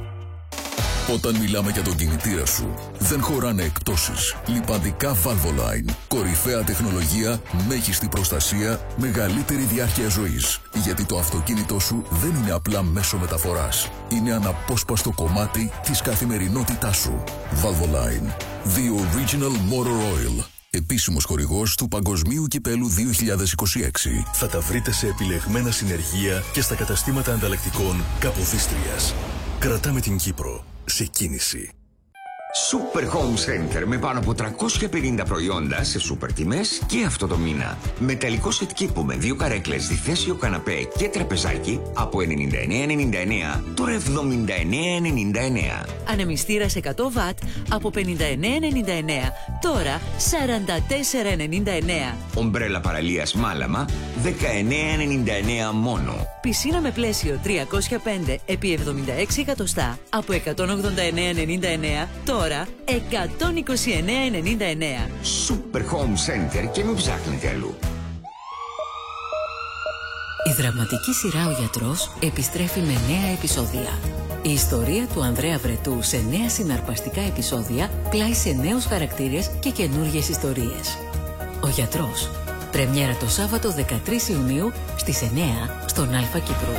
Όταν μιλάμε για τον κινητήρα σου, δεν χωράνε εκπτώσεις. Λιπαντικά Valvoline. Κορυφαία τεχνολογία, μέγιστη προστασία, μεγαλύτερη διάρκεια ζωής. Γιατί το αυτοκίνητό σου δεν είναι απλά μέσο μεταφοράς. Είναι αναπόσπαστο κομμάτι της καθημερινότητάς σου. Valvoline. The Original Motor Oil. Επίσημος χορηγός του Παγκοσμίου Κυπέλου δύο χιλιάδες είκοσι έξι. Θα τα βρείτε σε επιλεγμένα συνεργεία και στα καταστήματα ανταλλακτικών Καποδίστριας. Κρατάμε την Κύπρο σε κίνηση. Super Home Center με πάνω από τριακόσια πενήντα προϊόντα σε σούπερ τιμές και αυτό το μήνα. Μεταλλικό σετ κήπου με δύο καρέκλες, διθέσιο καναπέ και τραπεζάκι από ενενήντα εννέα ενενήντα εννέα, τώρα εβδομήντα εννέα ενενήντα εννέα. Ανεμιστήρας εκατό βατ από πενήντα εννέα ενενήντα εννέα, τώρα σαράντα τέσσερα ενενήντα εννέα. Ομπρέλα παραλίας Μάλαμα, δεκαεννέα ενενήντα εννέα μόνο. Πισίνα με πλαίσιο τριακόσια πέντε επί εβδομήντα έξι εκατοστά από εκατόν ογδόντα εννέα ενενήντα εννέα, τώρα εκατόν είκοσι εννέα ενενήντα εννέα. Super Home Center και μην ψάχνετε αλλού. Η δραματική σειρά «Ο Γιατρός» επιστρέφει με νέα επεισόδια. Η ιστορία του Ανδρέα Βρετού σε νέα συναρπαστικά επεισόδια πλάι σε νέους χαρακτήρες και καινούργιες ιστορίες. «Ο Γιατρός». Πρεμιέρα το Σάββατο δεκατρείς Ιουνίου στις εννέα στον Αλφα Κύπρου.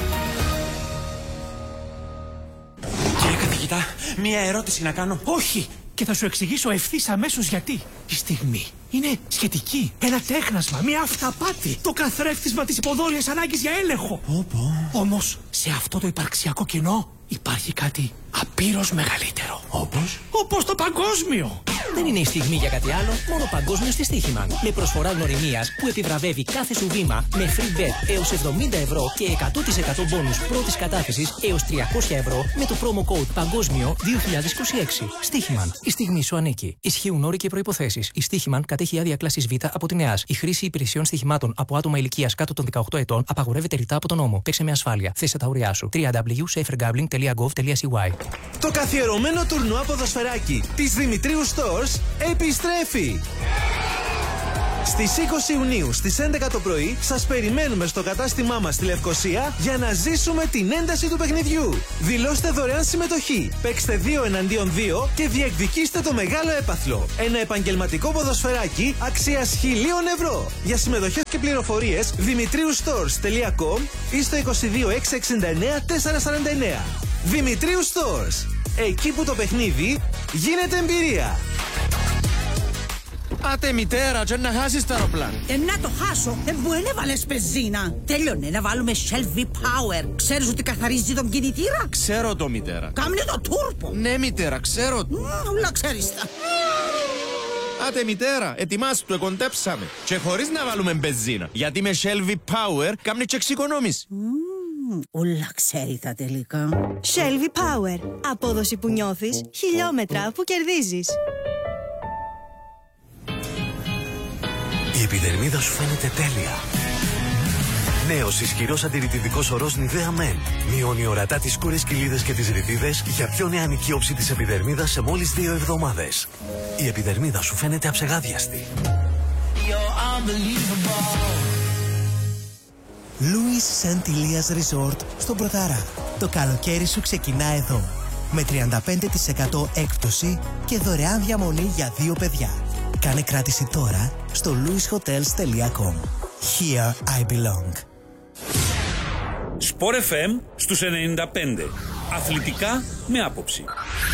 Κύριε καθηγητά, μία ερώτηση να κάνω. Όχι! Και θα σου εξηγήσω ευθύς αμέσως γιατί. Η στιγμή είναι σχετική. Ένα τέχνασμα, μία αυταπάτη. Το καθρέφτισμα της υποδόρειας ανάγκης για έλεγχο. Όπο. Όμως, σε αυτό το υπαρξιακό κοινό υπάρχει κάτι απείρως μεγαλύτερο. Όπως? Όπως το παγκόσμιο. Δεν είναι η στιγμή για κάτι άλλο, μόνο παγκόσμιο στη Στοίχημαν. Με προσφορά γνωριμίας που επιβραβεύει κάθε σου βήμα με free bet έως εβδομήντα ευρώ και εκατό τοις εκατό μπόνους πρώτης κατάθεσης έως τριακόσια ευρώ με το promo code Παγκόσμιο δύο χιλιάδες είκοσι έξι. Στοίχημαν. Η στιγμή σου ανήκει. Ισχύουν όροι και προϋποθέσεις. Η Στοίχημαν κατέχει άδεια κλάσης Β από την ΕΑΣ. Η χρήση υπηρεσιών στοιχημάτων από άτομα ηλικίας κάτω των δεκαοκτώ ετών απαγορεύεται ρητά από τον νόμο. Παίξε με ασφάλεια. Θέσε τα όρια σου. double-u double-u double-u τελεία safer gambling τελεία gov τελεία c y. Το καθιερωμένο τουρνουά ποδοσφαιράκι της Δημητρίου Stores επιστρέφει! Στις είκοσι Ιουνίου στις έντεκα το πρωί σας περιμένουμε στο κατάστημά μας στη Λευκοσία για να ζήσουμε την ένταση του παιχνιδιού. Δηλώστε δωρεάν συμμετοχή, παίξτε δύο εναντίον δύο και διεκδικήστε το μεγάλο έπαθλο. Ένα επαγγελματικό ποδοσφαιράκι αξίας χιλίων ευρώ. Για συμμετοχές και πληροφορίες δημητριουστores τελεία com ή στο είκοσι δύο έξι εξήντα εννέα τετρακόσια σαράντα εννέα. Δημητρίου Stores. Εκεί που το παιχνίδι γίνεται εμπειρία. Άτε μητέρα, και να χάσεις το αεροπλάνο. Ε, να το χάσω, ε, που δεν έβαλες πεζίνα. Τέλειωνε να βάλουμε Shell V-Power. Ξέρεις ότι καθαρίζει τον κινητήρα? Ξέρω το μητέρα. Κάμνε το τούρπο. Ναι μητέρα, ξέρω το. Ούλα ξέρεις τα. Άτε μητέρα, ετοιμάσου το, εκοντέψαμε. Και χωρίς να βάλουμε μπεζίνα. Γιατί με Shell V-Power κάμνει και εξοικονόμηση. Ούλα ξέρει τα τελικά. Shell V-Power. Απόδοση που νιώθεις, χιλιόμετρα που κερδίζεις. Η επιδερμίδα σου φαίνεται τέλεια. Νέος ισχυρός αντιρρητιδικός ορός Nivea Men. Μειώνει ορατά τις σκούρες κοιλίδες και τις ρητίδες για πιο νεανική όψη της επιδερμίδας σε μόλις δύο εβδομάδες. Η επιδερμίδα σου φαίνεται αψεγάδιαστη. Louis Saint Elias Resort στον Πρωταρά. Το καλοκαίρι σου ξεκινά εδώ. Με τριάντα πέντε τοις εκατό έκπτωση και δωρεάν διαμονή για δύο παιδιά. Κάνε κράτηση τώρα στο louis hotels τελεία com. Here I belong. Sport εφ εμ στους ενενήντα πέντε. Αθλητικά με άποψη.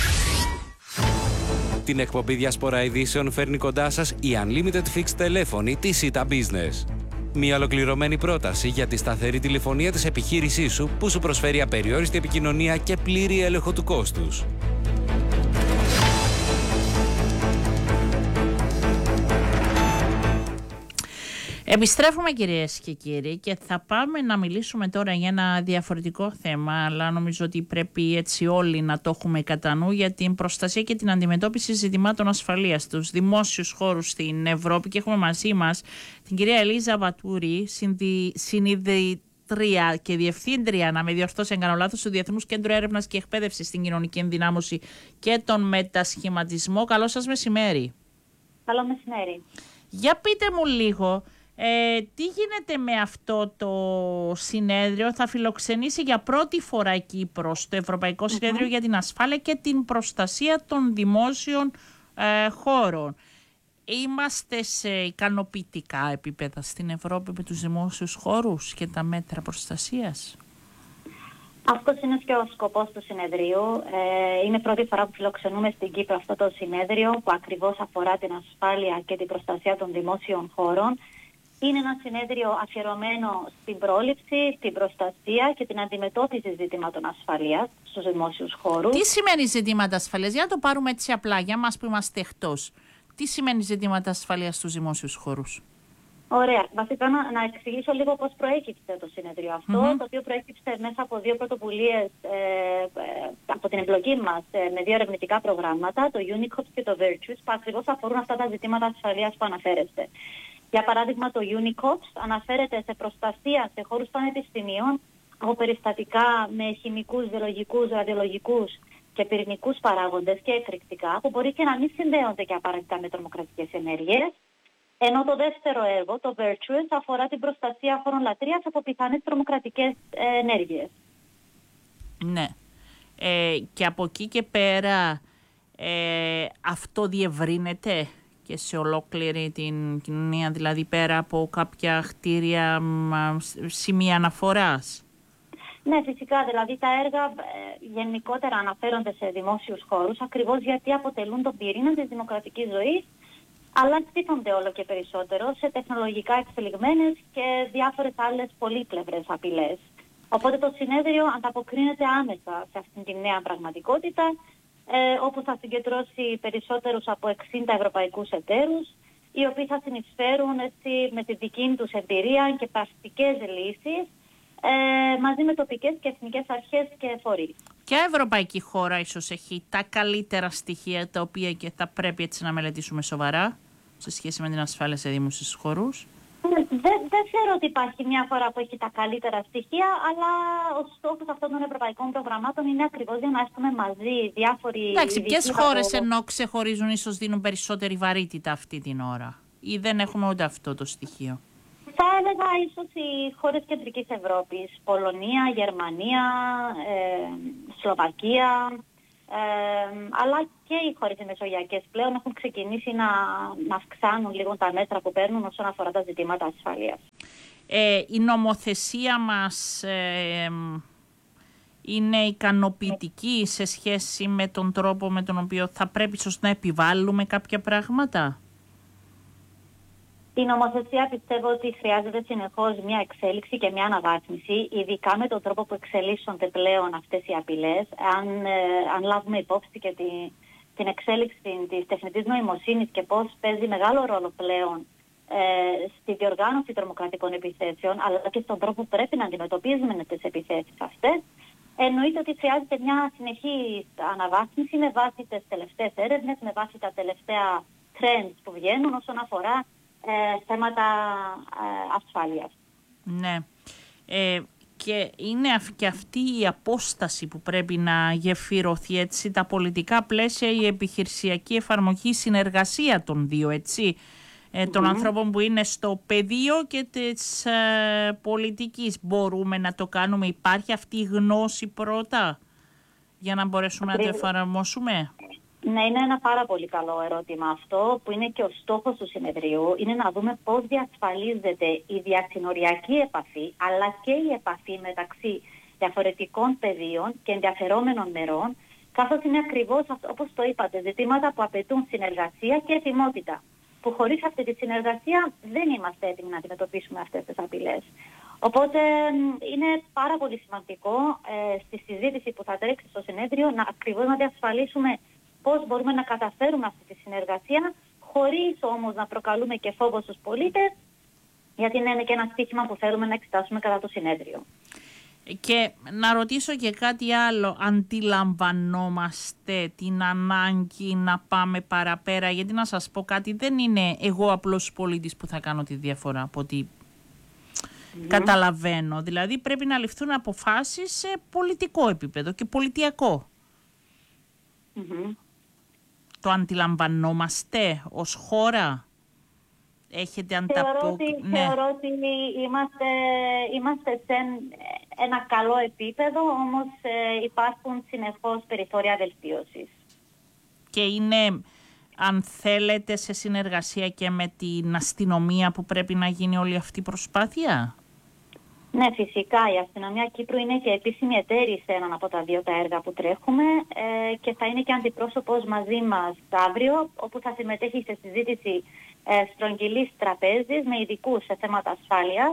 Την εκπομπή Διασπορά Ειδήσεων φέρνει κοντά σας η Unlimited Fixed τηλέφωνη της Ita Business. Μια ολοκληρωμένη πρόταση για τη σταθερή τηλεφωνία της επιχείρησής σου που σου προσφέρει απεριόριστη επικοινωνία και πλήρη έλεγχο του κόστους. Επιστρέφουμε κυρίες και κύριοι και θα πάμε να μιλήσουμε τώρα για ένα διαφορετικό θέμα, αλλά νομίζω ότι πρέπει έτσι όλοι να το έχουμε κατά νου, για την προστασία και την αντιμετώπιση ζητημάτων ασφαλείας στους δημόσιους χώρους στην Ευρώπη, και έχουμε μαζί μας την κυρία Ελίζα Βατούρη, συνειδητρία και διευθύντρια, να με διορθώσει αν κάνω λάθος, του Διεθνούς Κέντρου Έρευνας και Εκπαίδευσης στην Κοινωνική Ενδυνάμωση και τον Μετασχηματισμό. Καλό σας μεσημέρι. Καλό μεσημέρι. Για πείτε μου λίγο, Ε, τι γίνεται με αυτό το συνέδριο? Θα φιλοξενήσει για πρώτη φορά η Κύπρος το Ευρωπαϊκό uh-huh. Συνέδριο για την Ασφάλεια και την Προστασία των Δημόσιων ε, Χώρων. Είμαστε σε ικανοποιητικά επίπεδα στην Ευρώπη με τους δημόσιους χώρους και τα μέτρα προστασίας? Αυτός είναι και ο σκοπός του συνεδρίου. Ε, είναι πρώτη φορά που φιλοξενούμε στην Κύπρο αυτό το συνέδριο που ακριβώς αφορά την ασφάλεια και την προστασία των δημόσιων χώρων. Είναι ένα συνέδριο αφιερωμένο στην πρόληψη, στην προστασία και την αντιμετώπιση ζητημάτων ασφαλείας στους δημόσιους χώρους. Τι σημαίνει ζητήματα ασφαλείας? Για να το πάρουμε έτσι απλά, για μας που είμαστε εκτός. Τι σημαίνει ζητήματα ασφαλείας στους δημόσιους χώρους? Ωραία. Βασικά να, να εξηγήσω λίγο πώς προέκυψε το συνέδριο αυτό, mm-hmm. το οποίο προέκυψε μέσα από δύο πρωτοβουλίες ε, ε, από την εμπλοκή μας ε, με δύο ερευνητικά προγράμματα, το UNICOPS και το Virtues, που ακριβώς αφορούν αυτά τα ζητήματα ασφαλείας που αναφέρεστε. Για παράδειγμα, το UNICOPS αναφέρεται σε προστασία σε χώρους πανεπιστημίων από περιστατικά με χημικούς, βιολογικούς, ραδιολογικούς και πυρηνικούς παράγοντες και εκρηκτικά, που μπορεί και να μην συνδέονται και απαραίτητα με τρομοκρατικές ενέργειες. Ενώ το δεύτερο έργο, το Virtues, αφορά την προστασία χώρων λατρείας από πιθανές τρομοκρατικές ενέργειες. Ναι. Ε, και από εκεί και πέρα ε, αυτό διευρύνεται και σε ολόκληρη την κοινωνία, δηλαδή πέρα από κάποια κτίρια, σημεία αναφοράς? Ναι, φυσικά. Δηλαδή τα έργα ε, γενικότερα αναφέρονται σε δημόσιους χώρους, ακριβώς γιατί αποτελούν τον πυρήνα της δημοκρατικής ζωής, αλλά στήθονται όλο και περισσότερο σε τεχνολογικά εξελιγμένες και διάφορες άλλες πολύπλευρες απειλές. Οπότε το συνέδριο ανταποκρίνεται άμεσα σε αυτήν την νέα πραγματικότητα, ε, όπου θα συγκεντρώσει περισσότερους από εξήντα ευρωπαϊκούς εταίρους, οι οποίοι θα συνεισφέρουν έτσι, με τη δική τους εμπειρία και πρακτικές λύσεις, ε, μαζί με τοπικές και εθνικές αρχές και φορείς. Ποια ευρωπαϊκή χώρα ίσως έχει τα καλύτερα στοιχεία, τα οποία και θα πρέπει έτσι να μελετήσουμε σοβαρά σε σχέση με την ασφάλεια σε δημόσιους χώρους? Δεν δε θεωρώ ότι υπάρχει μια χώρα που έχει τα καλύτερα στοιχεία, αλλά ο στόχος αυτών των ευρωπαϊκών προγραμμάτων είναι ακριβώς για να έρθουμε μαζί διάφοροι... Εντάξει, ποιες χώρες από... ενώ ξεχωρίζουν, ίσως δίνουν περισσότερη βαρύτητα αυτή την ώρα? ή δεν έχουμε ούτε αυτό το στοιχείο? Θα έλεγα ίσως οι χώρες κεντρικής Ευρώπης, Πολωνία, Γερμανία, ε, Σλοβακία, ε, αλλά και οι χώρες οι μεσογειακές πλέον έχουν ξεκινήσει να, να αυξάνουν λίγο τα μέτρα που παίρνουν όσον αφορά τα ζητήματα ασφαλείας. Ε, η νομοθεσία μας ε, είναι ικανοποιητική σε σχέση με τον τρόπο με τον οποίο θα πρέπει ίσως να επιβάλλουμε κάποια πράγματα? Η νομοθεσία πιστεύω ότι χρειάζεται συνεχώς μια εξέλιξη και μια αναβάθμιση, ειδικά με τον τρόπο που εξελίσσονται πλέον αυτές οι απειλές. Αν, ε, αν λάβουμε υπόψη και τη, την εξέλιξη της τεχνητής νοημοσύνης και πώς παίζει μεγάλο ρόλο πλέον ε, στη διοργάνωση τρομοκρατικών επιθέσεων, αλλά και στον τρόπο που πρέπει να αντιμετωπίζουμε τις επιθέσεις αυτές, εννοείται ότι χρειάζεται μια συνεχή αναβάθμιση με βάση τις τελευταίες έρευνες, με βάση τα τελευταία trends που βγαίνουν όσον αφορά Ε, θέματα ε, ασφάλειας. Ναι. Ε, και είναι αυ- και αυτή η απόσταση που πρέπει να γεφυρωθεί, έτσι, τα πολιτικά πλαίσια, η επιχειρησιακή εφαρμογή, η συνεργασία των δύο, έτσι, ε, των mm-hmm. ανθρώπων που είναι στο πεδίο και της ε, πολιτικής. Μπορούμε να το κάνουμε? Υπάρχει αυτή η γνώση πρώτα για να μπορέσουμε Ακριβώς. να το εφαρμόσουμε? Ναι, είναι ένα πάρα πολύ καλό ερώτημα αυτό, που είναι και ο στόχος του συνεδρίου, είναι να δούμε πώς διασφαλίζεται η διασυνοριακή επαφή, αλλά και η επαφή μεταξύ διαφορετικών πεδίων και ενδιαφερόμενων μερών, καθώς είναι ακριβώς, όπως το είπατε, ζητήματα που απαιτούν συνεργασία και ετοιμότητα, που χωρίς αυτή τη συνεργασία δεν είμαστε έτοιμοι να αντιμετωπίσουμε αυτές τις απειλές. Οπότε είναι πάρα πολύ σημαντικό ε, στη συζήτηση που θα τρέξει στο συνέδριο να ακριβώς να διασφαλίσουμε πώς μπορούμε να καταφέρουμε αυτή τη συνεργασία, χωρίς όμως να προκαλούμε και φόβο στους πολίτες, γιατί είναι και ένα στοίχημα που θέλουμε να εξετάσουμε κατά το συνέδριο. Και να ρωτήσω και κάτι άλλο, αντιλαμβανόμαστε την ανάγκη να πάμε παραπέρα? Γιατί να σας πω κάτι, δεν είναι εγώ απλός πολίτης που θα κάνω τη διαφορά από ό,τι mm-hmm. καταλαβαίνω. Δηλαδή πρέπει να ληφθούν αποφάσεις σε πολιτικό επίπεδο και πολιτιακό. Mm-hmm. Το αντιλαμβανόμαστε ως χώρα? Έχετε ανταπόκριση? Θεωρώ, ναι. θεωρώ ότι είμαστε, είμαστε σε ένα καλό επίπεδο, όμως ε, υπάρχουν συνεχώς περιθώρια βελτίωσης. Και είναι, αν θέλετε, σε συνεργασία και με την αστυνομία που πρέπει να γίνει όλη αυτή η προσπάθεια? Ναι, φυσικά. Η Αστυνομία Κύπρου είναι και επίσημη εταίρη σε έναν από τα δύο τα έργα που τρέχουμε ε, και θα είναι και αντιπρόσωπος μαζί μας αύριο, όπου θα συμμετέχει σε συζήτηση ε, στρογγυλής τραπέζης με ειδικούς σε θέματα ασφάλειας,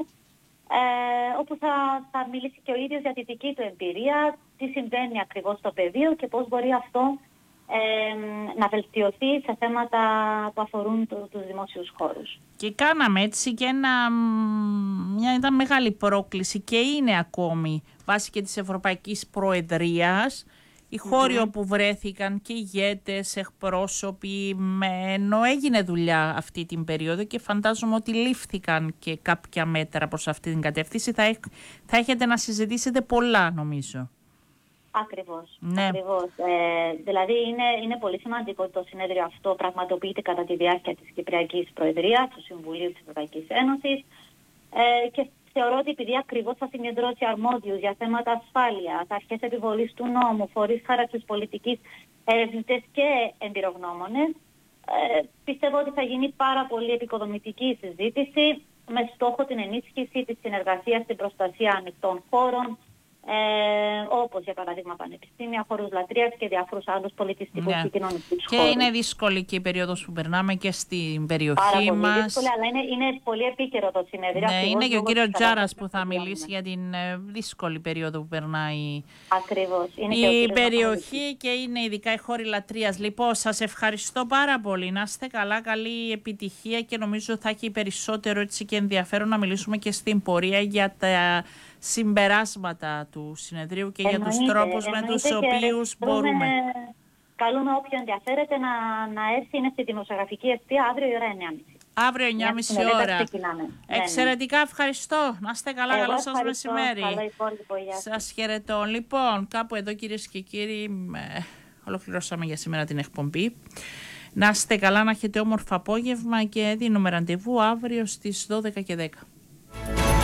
ε, όπου θα, θα μιλήσει και ο ίδιος για τη δική του εμπειρία, τι συμβαίνει ακριβώς στο πεδίο και πώς μπορεί αυτό Ε, να βελτιωθεί σε θέματα που αφορούν το, τους δημόσιους χώρους. Και κάναμε έτσι και ένα, μια ήταν μεγάλη πρόκληση και είναι ακόμη βάσει και της Ευρωπαϊκής Προεδρίας, οι χώροι mm-hmm. όπου βρέθηκαν και ηγέτες, εκπρόσωποι, με, ενώ έγινε δουλειά αυτή την περίοδο και φαντάζομαι ότι λήφθηκαν και κάποια μέτρα προς αυτή την κατεύθυνση. Θα, έχ, θα έχετε να συζητήσετε πολλά, νομίζω. Ακριβώς. Ναι. Ακριβώς. Ε, δηλαδή είναι, είναι πολύ σημαντικό ότι το συνέδριο αυτό πραγματοποιείται κατά τη διάρκεια της Κυπριακής Προεδρίας, του Συμβουλίου της Ευρωπαϊκής Ένωσης ε, και θεωρώ ότι επειδή ακριβώς θα συγκεντρώσει αρμόδιους για θέματα ασφάλειας, αρχές επιβολής του νόμου, φορείς χάραξης πολιτικής, ερευνητές και εμπειρογνώμονες, ε, πιστεύω ότι θα γίνει πάρα πολύ επικοδομητική συζήτηση με στόχο την ενίσχυση της συνεργασίας στην προστασία ανοιχτών χώρων, Ε, όπως για παράδειγμα πανεπιστήμια, χώρους λατρείας και διάφορους άλλους πολιτιστικούς ναι. και κοινωνικούς και χώρους. Είναι δύσκολη και η περίοδος που περνάμε και στην περιοχή Πάρα πολύ μας. δύσκολη, αλλά είναι, είναι πολύ επίκαιρο το συνέδριο. Ναι, είναι και ο κύριος Τζάρας που θα μιλήσει για την ε, δύσκολη περίοδο που περνάει Ακριβώς. Είναι η και περιοχή και είναι ειδικά οι χώροι λατρείας. Λοιπόν, σας ευχαριστώ πάρα πολύ. Να είστε καλά, καλή επιτυχία και νομίζω θα έχει περισσότερο έτσι και ενδιαφέρον να μιλήσουμε και στην πορεία για τα συμπεράσματα του συνεδρίου και εννοείται, για τους τρόπους με τους οποίους μπορούμε. Καλούμε όποιον ενδιαφέρεται να, να έρθει, είναι στη δημοσιογραφική εστία αύριο η ώρα εννιά και μισή. Αύριο εννιά και μισή ώρα. Εξαιρετικά, ευχαριστώ. Να είστε καλά, καλό σας μεσημέρι. Καλό υπόλοιπο, γεια σας. Σας χαιρετώ. Λοιπόν, κάπου εδώ κυρίες και κύριοι, ολοκληρώσαμε για σήμερα την εκπομπή. Να είστε καλά, να έχετε όμορφο απόγευμα και δίνουμε ραντεβού αύριο στις δώδεκα και δέκα.